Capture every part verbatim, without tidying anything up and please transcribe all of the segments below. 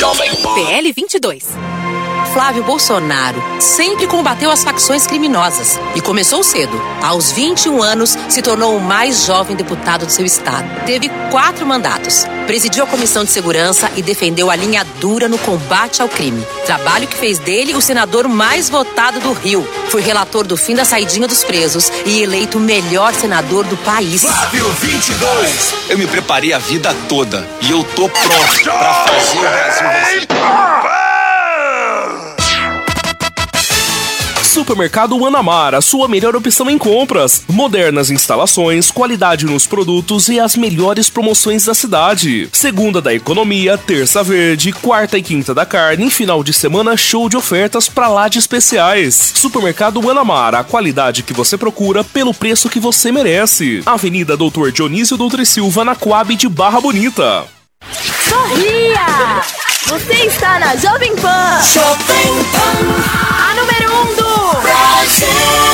P L vinte e dois. Flávio Bolsonaro sempre combateu as facções criminosas e começou cedo. Aos vinte e um anos, se tornou o mais jovem deputado do seu estado. Teve quatro mandatos. Presidiu a Comissão de Segurança e defendeu a linha dura no combate ao crime. Trabalho que fez dele o senador mais votado do Rio. Foi relator do fim da saidinha dos presos e eleito o melhor senador do país. Flávio vinte e dois. Eu me preparei a vida toda e eu tô pronto pra fazer o Brasil vencer. Supermercado Guanamara, a sua melhor opção em compras. Modernas instalações, qualidade nos produtos e as melhores promoções da cidade. Segunda da economia, terça verde, quarta e quinta da carne e final de semana show de ofertas pra lá de especiais. Supermercado Guanamara, a qualidade que você procura pelo preço que você merece. Avenida Doutor Dionísio Doutor Silva, na Coab de Barra Bonita. Sorria! Você está na Jovem Pan. Jovem Pan. A número um do Brasil.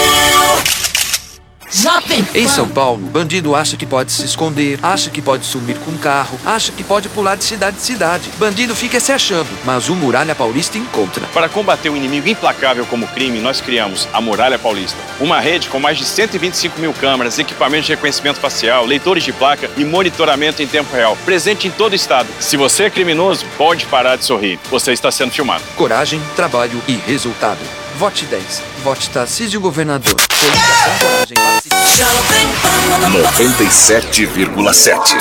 Jovem Pan. Em São Paulo, bandido acha que pode se esconder, acha que pode sumir com um carro, acha que pode pular de cidade em cidade. Bandido fica se achando, mas o Muralha Paulista encontra. Para combater um inimigo implacável como o crime, nós criamos a Muralha Paulista. Uma rede com mais de cento e vinte e cinco mil câmeras, equipamentos de reconhecimento facial, leitores de placa e monitoramento em tempo real. Presente em todo o estado. Se você é criminoso, pode parar de sorrir. Você está sendo filmado. Coragem, trabalho e resultado. Vote dez. Vote Tarcísio Governador. Coligação Coragem Tarcísio. noventa e sete vírgula sete.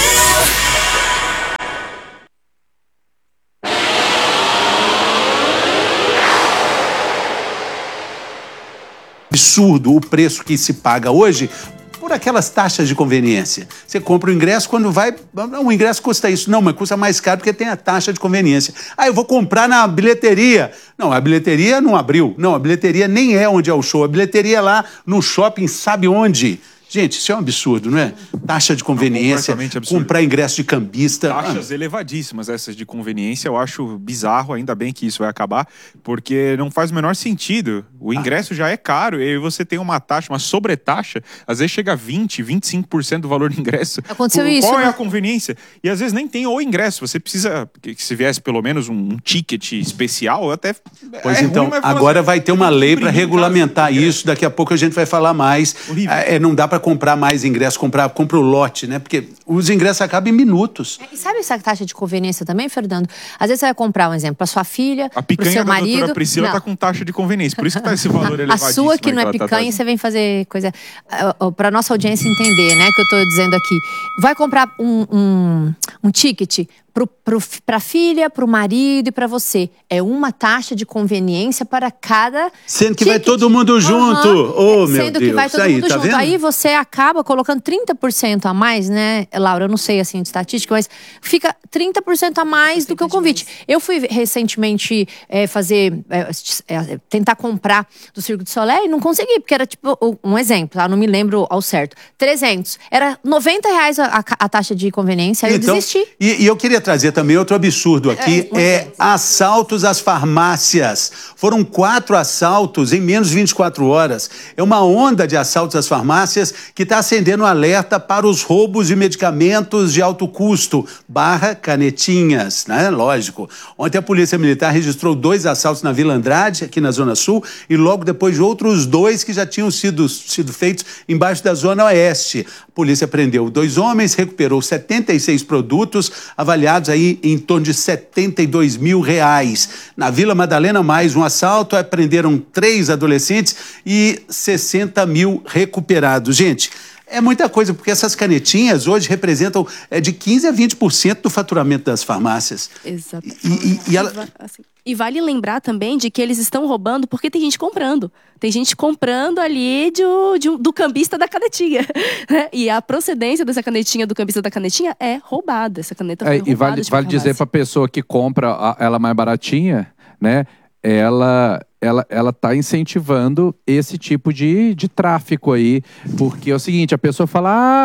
Absurdo o preço que se paga hoje por aquelas taxas de conveniência. Você compra o ingresso, quando vai... O ingresso custa isso. Não, mas custa mais caro porque tem a taxa de conveniência. Ah, eu vou comprar na bilheteria. Não, a bilheteria não abriu. Não, a bilheteria nem é onde é o show. A bilheteria é lá no shopping, sabe onde? Gente, isso é um absurdo, não é? Taxa de conveniência, comprar ingresso de cambista. Taxas ah. elevadíssimas essas de conveniência, eu acho bizarro, ainda bem que isso vai acabar, porque não faz o menor sentido. O ingresso ah. já é caro, e aí você tem uma taxa, uma sobretaxa, às vezes chega a vinte, vinte e cinco por cento do valor do ingresso. Aconteceu Qual isso. Qual é né? a conveniência? E às vezes nem tem o ingresso, você precisa, que se viesse pelo menos um, um ticket especial, até... Pois é então, ruim, agora vai ter uma lei para regulamentar caso, isso, daqui a pouco a gente vai falar mais. É, não dá para comprar mais ingressos, comprar, compra o lote, né? Porque os ingressos acabam em minutos. É, e sabe essa taxa de conveniência também, Fernando? Às vezes você vai comprar um exemplo para sua filha, para o seu marido. A picanha da doutora Priscila tá com taxa de conveniência, por isso que tá esse valor elevadíssimo. A sua que não é picanha, você vem fazer coisa... Uh, uh, para nossa audiência entender, né? Que eu tô dizendo aqui. Vai comprar um, um, um ticket para a filha, para o marido e para você. É uma taxa de conveniência para cada Sendo que ticket. vai todo mundo junto. Uhum. Oh, meu Sendo Deus. que vai todo aí, mundo tá junto. vendo? Aí você acaba colocando trinta por cento a mais, né, Laura? Eu não sei, assim, de estatística, mas fica trinta por cento a mais do que o convite. Eu fui recentemente é, fazer, é, é, tentar comprar do Cirque du Soleil e não consegui, porque era tipo, um exemplo, tá? Não me lembro ao certo. trezentos. Era noventa reais a, a taxa de conveniência, aí então, eu desisti. E, e eu queria trazer também outro absurdo aqui, é, é assaltos às farmácias. Foram quatro assaltos em menos de vinte e quatro horas. É uma onda de assaltos às farmácias que está acendendo um alerta para os roubos de medicamentos de alto custo, barra canetinhas, né? Lógico. Ontem a Polícia Militar registrou dois assaltos na Vila Andrade, aqui na Zona Sul, e logo depois de outros dois que já tinham sido, sido feitos embaixo da Zona Oeste. A polícia prendeu dois homens, recuperou setenta e seis produtos, avaliados aí em torno de setenta e dois mil reais. Na Vila Madalena, mais um assalto, prenderam três adolescentes e sessenta mil recuperados. Gente, é muita coisa, porque essas canetinhas hoje representam é, de quinze a vinte por cento do faturamento das farmácias. Exatamente. E, e, e, ela... assim, e vale lembrar também de que eles estão roubando porque tem gente comprando. Tem gente comprando ali de, de, do cambista da canetinha. Né? E a procedência dessa canetinha do cambista da canetinha é roubada. Essa caneta foi é, roubada. E vale, de vale dizer para a pessoa que compra a, ela mais baratinha, né? Ela, ela, ela tá incentivando esse tipo de, de tráfico aí. Porque é o seguinte, a pessoa fala, ah,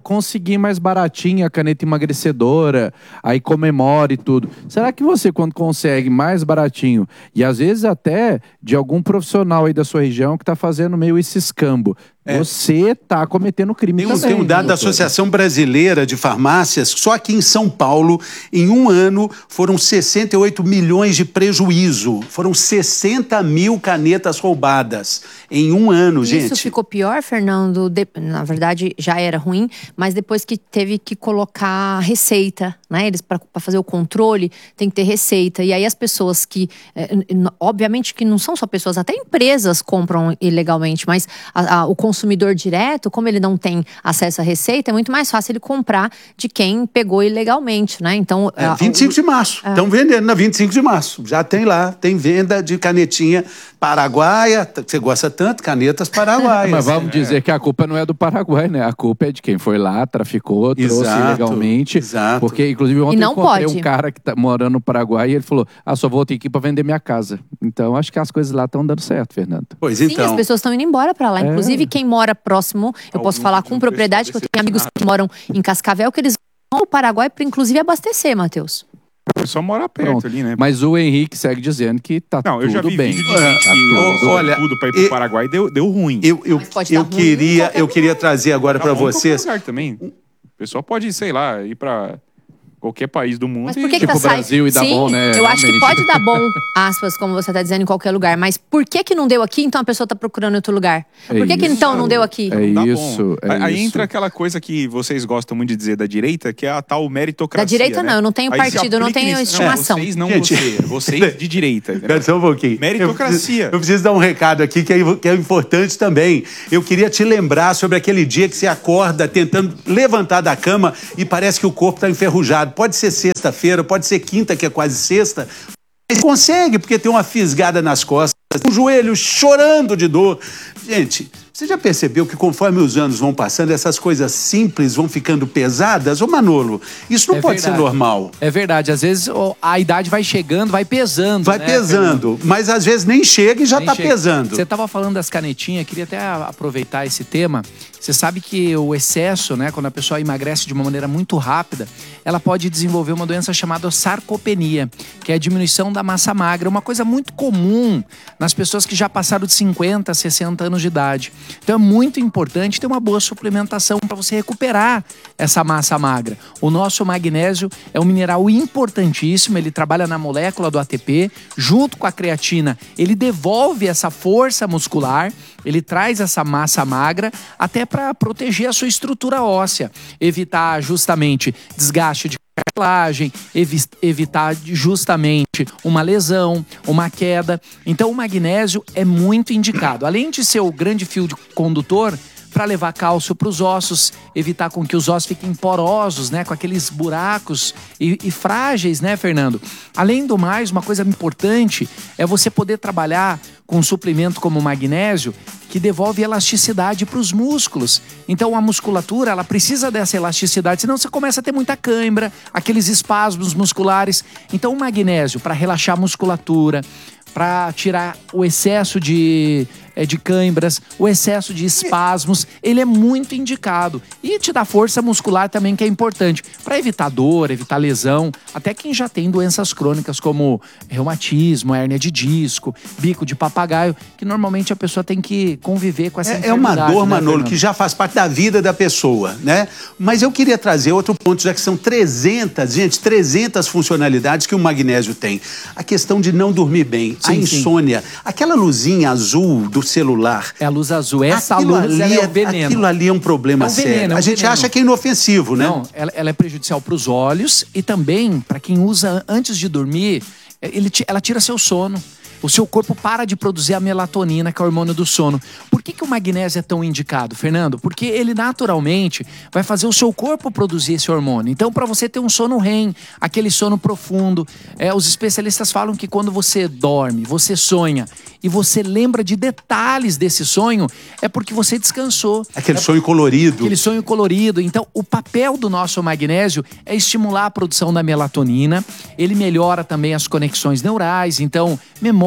conseguir mais baratinho a caneta emagrecedora, aí comemora e tudo. Será que você, quando consegue mais baratinho, e às vezes até de algum profissional aí da sua região que tá fazendo meio esse escambo, é. você tá cometendo crime tem um, também. Tem um dado da Associação Brasileira de Farmácias, só aqui em São Paulo, em um ano, foram sessenta e oito milhões de prejuízo. Foram sessenta mil canetas roubadas em um ano, gente. Isso ficou pior, Fernando? De... Na verdade, já era ruim, mas depois que teve que colocar receita, né? Eles, para fazer o controle, tem que ter receita. E aí as pessoas que, obviamente que não são só pessoas, até empresas compram ilegalmente, mas a, a, o consumidor direto, como ele não tem acesso à receita, é muito mais fácil ele comprar de quem pegou ilegalmente, né? Então, é, vinte e cinco de março. Estão é. vendendo na vinte e cinco de março. Já tem lá, tem venda de canetinha paraguaia. Você gosta tanto, canetas paraguaias. Mas vamos é. dizer que a culpa não é do Paraguai, né? A culpa é de quem foi lá, traficou, trouxe exato, ilegalmente. Exato. Porque, inclusive, ontem eu encontrei pode. um cara que tá morando no Paraguai e ele falou: ah, só voltei aqui pra vender minha casa. Então, acho que as coisas lá estão dando certo, Fernando. Pois Sim, então. as pessoas estão indo embora pra lá. É. Inclusive, quem mora próximo, eu Algum posso falar com propriedade, que eu tenho amigos que moram em Cascavel, que eles vão ao Paraguai para, inclusive, abastecer, Matheus. É só morar perto Pronto. ali, né? Mas o Henrique segue dizendo que tá não, tudo bem. Não, eu já vi bem. vídeo de gente que olha, tudo pra ir pro eu, Paraguai deu, deu ruim. Eu, eu, eu, queria, eu queria trazer agora para vocês... Lugar também. O pessoal pode, sei lá, ir pra... qualquer país do mundo. Mas por que e... que tá tipo o Brasil e dá Sim, bom, né? eu acho que pode dar bom, aspas, como você tá dizendo, em qualquer lugar. Mas por que que não deu aqui, então a pessoa tá procurando em outro lugar? É por que que então não deu aqui? É não isso, é Aí isso. entra aquela coisa que vocês gostam muito de dizer da direita, que é a tal meritocracia. Da direita né? não, eu não tenho Aí partido, eu não tenho nisso. estimação. Não, vocês não Gente, você, vocês de direita. Espera só um pouquinho. Meritocracia. Eu, eu preciso dar um recado aqui que é, que é importante também. Eu queria te lembrar sobre aquele dia que você acorda tentando levantar da cama e parece que o corpo tá enferrujado. Pode ser sexta-feira, pode ser quinta, que é quase sexta, mas consegue, porque tem uma fisgada nas costas, o joelho chorando de dor. Gente, você já percebeu que conforme os anos vão passando, essas coisas simples vão ficando pesadas? Ô Manolo, isso não É pode verdade. ser normal. É verdade, às vezes ó, a idade vai chegando, vai pesando. Vai né, pesando, Fernando? mas às vezes nem chega e já Nem tá chega. pesando. Você estava falando das canetinhas, queria até aproveitar esse tema. Você sabe que o excesso, né, quando a pessoa emagrece de uma maneira muito rápida, ela pode desenvolver uma doença chamada sarcopenia, que é a diminuição da massa magra, uma coisa muito comum nas pessoas que já passaram de cinquenta, sessenta anos de idade. Então é muito importante ter uma boa suplementação para você recuperar essa massa magra. O nosso magnésio é um mineral importantíssimo, ele trabalha na molécula do A T P, junto com a creatina, ele devolve essa força muscular, ele traz essa massa magra até para proteger a sua estrutura óssea, evitar justamente desgaste de cartilagem, evi- evitar justamente uma lesão, uma queda. Então o magnésio é muito indicado. Além de ser o grande fio de condutor para levar cálcio para os ossos, evitar com que os ossos fiquem porosos, né, com aqueles buracos e, e frágeis, né, Fernando? Além do mais, uma coisa importante é você poder trabalhar com um suplemento como o magnésio, que devolve elasticidade para os músculos. Então a musculatura, ela precisa dessa elasticidade, senão você começa a ter muita cãibra, aqueles espasmos musculares. Então o magnésio, para relaxar a musculatura, para tirar o excesso de, é, de cãibras, o excesso de espasmos, ele é muito indicado. E te dá força muscular também, que é importante, para evitar dor, evitar lesão, até quem já tem doenças crônicas como reumatismo, hérnia de disco, bico de papagaio, que normalmente a pessoa tem que conviver com essa É, é uma dor, né, Manolo, Fernando? que já faz parte da vida da pessoa, né? Mas eu queria trazer outro ponto, já que são trezentas, gente, trezentas funcionalidades que o magnésio tem. A questão de não dormir bem, Sim, a insônia, sim. aquela luzinha azul do celular. É a luz azul, essa aquilo luz ali ela é é, o veneno. Aquilo ali é um problema É um sério. veneno, é um a gente veneno. acha que é inofensivo, né? Não, ela, ela é prejudicial para os olhos e também para quem usa antes de dormir, ele, ela tira seu sono. O seu corpo para de produzir a melatonina, que é o hormônio do sono. Por que que o magnésio é tão indicado, Fernando? Porque ele naturalmente vai fazer o seu corpo produzir esse hormônio. Então, para você ter um sono R E M, aquele sono profundo, é, os especialistas falam que quando você dorme, você sonha e você lembra de detalhes desse sonho, é porque você descansou. Aquele é sonho colorido. Aquele sonho colorido. Então, o papel do nosso magnésio é estimular a produção da melatonina. Ele melhora também as conexões neurais, então, memória,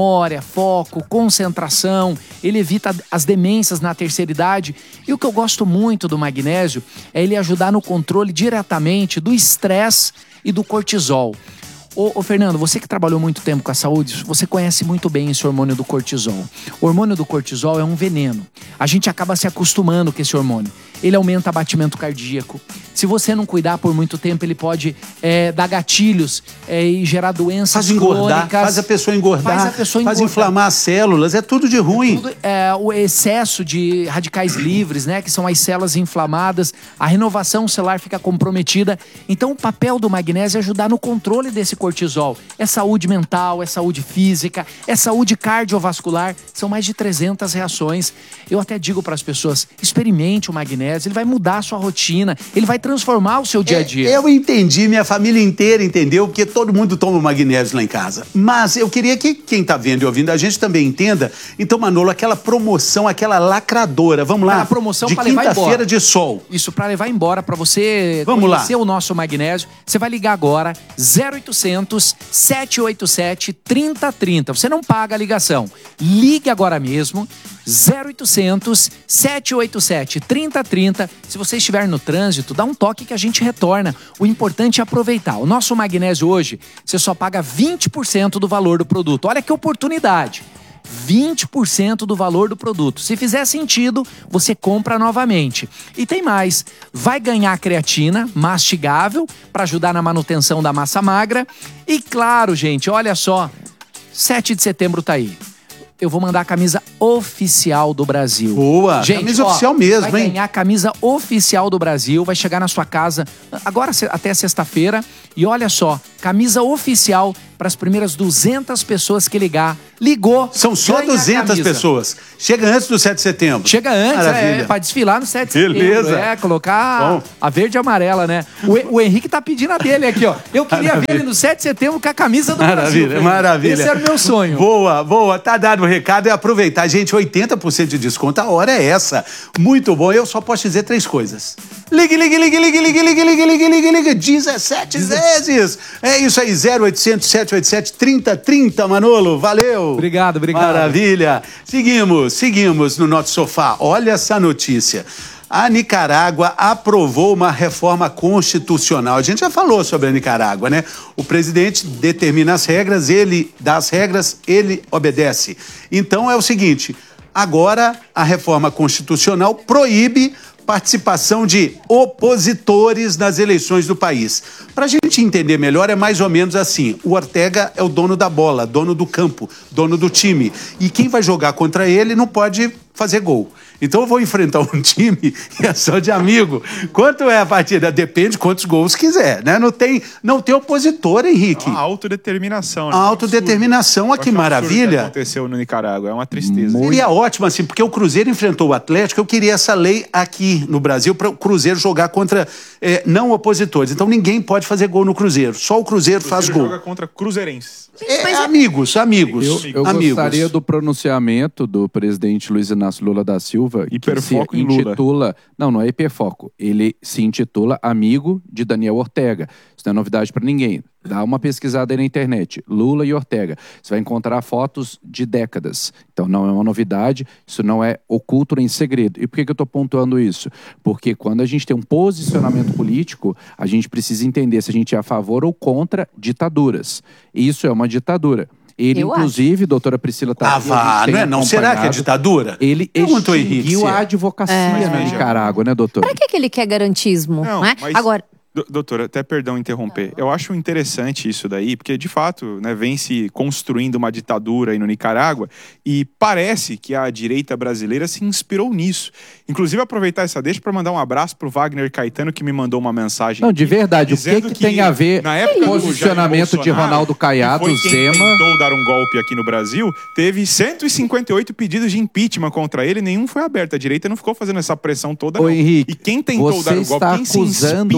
memória, foco, concentração, ele evita as demências na terceira idade. E o que eu gosto muito do magnésio é ele ajudar no controle diretamente do estresse e do cortisol. Ô, ô, Fernando, você que trabalhou muito tempo com a saúde, você conhece muito bem esse hormônio do cortisol. O hormônio do cortisol é um veneno. A gente acaba se acostumando com esse hormônio. Ele aumenta o batimento cardíaco. Se você não cuidar por muito tempo, ele pode é, dar gatilhos é, e gerar doenças faz engordar, crônicas. faz a pessoa engordar, Faz a pessoa faz engordar. inflamar as células, é tudo de ruim. Tudo, é, o excesso de radicais livres, né, que são as células inflamadas, a renovação celular fica comprometida. Então, o papel do magnésio é ajudar no controle desse cortisol. É saúde mental, é saúde física, é saúde cardiovascular. São mais de trezentas reações. Eu até digo para as pessoas, experimente o magnésio, ele vai mudar a sua rotina, ele vai transformar o seu dia a dia. É, eu entendi, minha família inteira entendeu, porque todo mundo toma magnésio lá em casa. Mas eu queria que quem tá vendo e ouvindo a gente também entenda. Então, Manolo, aquela promoção, aquela lacradora, vamos lá. A promoção de para levar embora. quinta-feira de sol. Isso, para levar embora, para você Vamos conhecer lá. o nosso magnésio. Você vai ligar agora, zero oitocentos, sete oito sete, trinta trinta. Você não paga a ligação. Ligue agora mesmo, zero oitocentos, sete oito sete, trinta trinta. Se você estiver no trânsito, dá um toque que a gente retorna. O importante é aproveitar. O nosso magnésio hoje, você só paga vinte por cento do valor do produto. Olha que oportunidade. vinte por cento do valor do produto. Se fizer sentido, você compra novamente. E tem mais. Vai ganhar creatina mastigável para ajudar na manutenção da massa magra. E claro, gente, olha só. sete de setembro tá aí. Eu vou mandar a camisa oficial do Brasil. Boa, gente, camisa ó, oficial mesmo, vai hein? ganhar a camisa oficial do Brasil, vai chegar na sua casa agora até sexta-feira. E olha só, camisa oficial para as primeiras duzentas pessoas que ligar. Ligou, São só ganha a duzentas camisa. pessoas. Chega antes do sete de setembro. Chega antes, Maravilha. é, pra desfilar no sete de setembro. Beleza. É, colocar Bom. a verde e amarela, né? O, o Henrique tá pedindo a dele aqui, ó. Eu queria Maravilha. ver ele no sete de setembro com a camisa do Maravilha, Brasil. Fernando. maravilha. Esse era o meu sonho. Boa, boa. Tá dado o recado. É aproveitar. Gente, oitenta por cento de desconto. A hora é essa. Muito bom. Eu só posso dizer três coisas. Ligue, ligue, ligue, ligue, ligue, ligue, ligue, ligue, ligue, ligue. dezessete vezes. É isso aí. zero oitocentos, sete oito sete, trinta trinta, Manolo. Valeu. Obrigado, obrigado. Maravilha. Seguimos, seguimos no nosso sofá. Olha essa notícia. A Nicarágua aprovou uma reforma constitucional. A gente já falou sobre a Nicarágua, né? O presidente determina as regras, ele dá as regras, ele obedece. Então é o seguinte, agora a reforma constitucional proíbe participação de opositores nas eleições do país. Para a gente entender melhor, é mais ou menos assim. O Ortega é o dono da bola, dono do campo, dono do time. E quem vai jogar contra ele não pode fazer gol. Então eu vou enfrentar um time e é só de amigo. Quanto é a partida? Depende de quantos gols quiser, né? Não tem, não tem opositor, Henrique. É uma autodeterminação. Né? A autodeterminação, olha que maravilha. Que aconteceu no Nicarágua, é uma tristeza. Seria ótimo, assim, porque o Cruzeiro enfrentou o Atlético, eu queria essa lei aqui no Brasil para o Cruzeiro jogar contra eh, não opositores. Então ninguém pode fazer gol no Cruzeiro, só o Cruzeiro, O faz Cruzeiro gol. joga contra cruzeirenses. É, amigos, amigos. Eu, eu amigos. gostaria do pronunciamento do presidente Luiz Inácio Lula da Silva, Hiperfoco que se em Lula. intitula... Não, não é hiperfoco. Ele se intitula amigo de Daniel Ortega. Isso não é novidade para ninguém. Dá uma pesquisada aí na internet. Lula e Ortega. Você vai encontrar fotos de décadas. Então não é uma novidade, isso não é oculto nem segredo. E por que, que eu estou pontuando isso? Porque quando a gente tem um posicionamento político, a gente precisa entender se a gente é a favor ou contra ditaduras. E isso é uma ditadura. Ele, Eu inclusive, acho. doutora Priscila tá Ah, vá, não é não? Será que é ditadura? Ele Perguntou, Henrique, extinguiu se é. a advocacia É. na Nicarágua, né, doutor? Pra que, que ele quer garantismo? Não, né? mas- Agora, Do- Doutora, até perdão interromper. Eu acho interessante isso daí, porque de fato, né, vem se construindo uma ditadura aí no Nicarágua e parece que a direita brasileira se inspirou nisso. Inclusive, aproveitar essa deixa para mandar um abraço pro Wagner Caetano, que me mandou uma mensagem. Não, de aqui, verdade, o que, dizendo que tem a ver na época do posicionamento Jair de Bolsonaro, Ronaldo Caiado, que foi quem Zema? tentou dar um golpe aqui no Brasil, teve cento e cinquenta e oito pedidos de impeachment contra ele, nenhum foi aberto. A direita não ficou fazendo essa pressão toda, Ô, não. Henrique, E quem tentou você dar o golpe, está quem se acusando inspira a nessa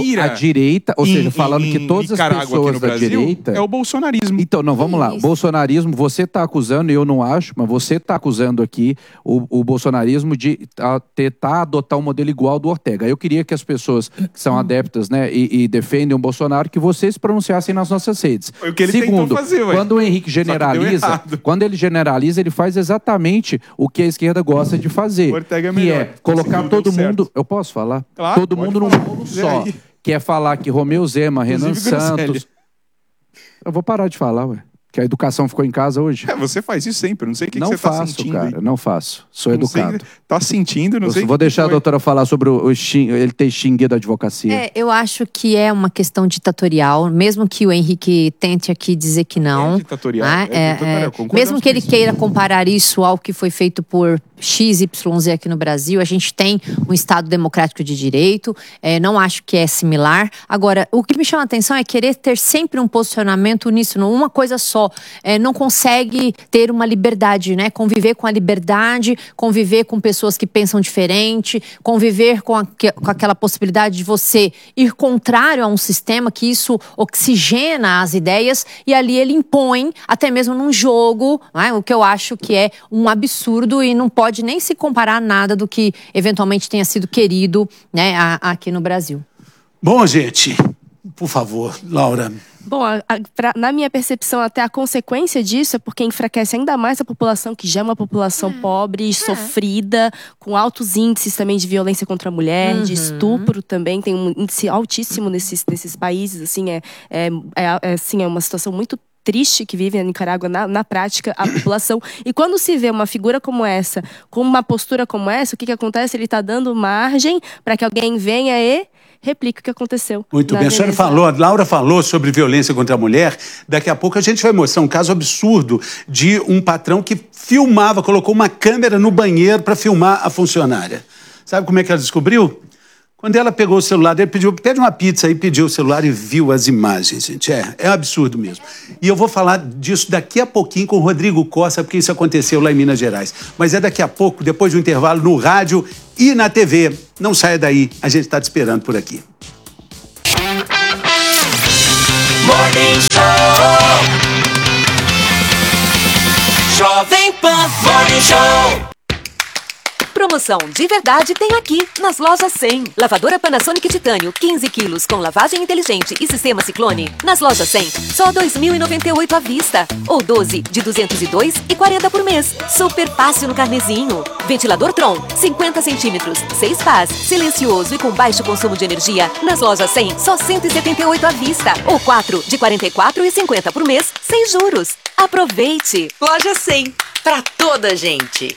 direita, ou Em- seja, falando em que todas as Nicarágua, aqui pessoas no da Brasil, direita... é o bolsonarismo. Então, não, vamos lá. O bolsonarismo, você está acusando, e eu não acho, mas você está acusando aqui o, o bolsonarismo de a, tentar adotar um modelo igual ao do Ortega. Eu queria que as pessoas que são adeptas, né, e, e defendem o Bolsonaro, que vocês pronunciassem nas nossas redes. Foi o que ele Segundo, tentou fazer, ué. quando o Henrique Só que deu generaliza, errado. quando ele generaliza, ele faz exatamente o que a esquerda gosta de fazer. O Ortega é que melhor. é colocar Conseguiu, todo deu mundo... certo. Eu posso falar? Claro, todo pode mundo num falar. bolo Dizer só. aí. Que é falar que Romeu Zema, Renan Inclusive, Grosselli. Santos... Eu vou parar de falar, ué. Que a educação ficou em casa hoje. É, você faz isso sempre, não sei o que, não que você tá faço, sentindo. cara, aí. não faço. Sou Não sei, educado. tá sentindo, não Eu sei. vou o que deixar a foi. doutora falar sobre o, o xing- ele ter xinguido a advocacia. É, eu acho que é uma questão ditatorial, mesmo que o Henrique tente aqui dizer que não. É ditatorial, né? é ditatorial, concordamos mesmo que ele com isso. queira comparar isso ao que foi feito por X Y Z aqui no Brasil, a gente tem um Estado democrático de direito, é, não acho que é similar. Agora, o que me chama a atenção é querer ter sempre um posicionamento uníssono, uma coisa só. É, não consegue ter uma liberdade, né? Conviver com a liberdade, conviver com pessoas que pensam diferente, conviver com, a, com aquela possibilidade de você ir contrário a um sistema, que isso oxigena as ideias, e ali ele impõe, até mesmo num jogo, né? O que eu acho que é um absurdo e não pode nem se comparar a nada do que eventualmente tenha sido querido, né, a, aqui no Brasil. Bom, gente, por favor, Laura. Bom, a- a- pra- na minha percepção, até a consequência disso é porque enfraquece ainda mais a população, que já é uma população pobre, sofrida, com altos índices também de violência contra a mulher, de estupro também, tem um índice altíssimo nesses, nesses países, assim, é, é, é, é, assim, é uma situação muito triste que vive na Nicarágua, na, na prática, a população. E quando se vê uma figura como essa, com uma postura como essa, o que, que acontece? Ele está dando margem para que alguém venha e replique o que aconteceu. Muito na bem, a senhora Venezuela. falou, a Laura falou sobre violência contra a mulher. Daqui a pouco a gente vai mostrar um caso absurdo de um patrão que filmava, colocou uma câmera no banheiro para filmar a funcionária. Sabe como é que ela descobriu? Quando ela pegou o celular dele, pediu, pede uma pizza aí, pediu o celular e viu as imagens, gente. É, é um absurdo mesmo. E eu vou falar disso daqui a pouquinho com o Rodrigo Costa, porque isso aconteceu lá em Minas Gerais. Mas é daqui a pouco, depois do intervalo, no rádio e na T V. Não saia daí, a gente está te esperando por aqui. Morning Show. Jovem Pan Morning Show. Promoção de verdade tem aqui, nas lojas cem. Lavadora Panasonic Titânio, quinze quilos, com lavagem inteligente e sistema Ciclone. Nas lojas cem, só dois mil e noventa e oito à vista. Ou doze de duzentos e dois e quarenta por mês. Super fácil no carnezinho. Ventilador Tron, cinquenta centímetros, seis pás, silencioso e com baixo consumo de energia. Nas lojas cem, só cento e setenta e oito à vista. Ou quatro de quarenta e quatro e cinquenta por mês, sem juros. Aproveite! Loja cem, pra toda gente.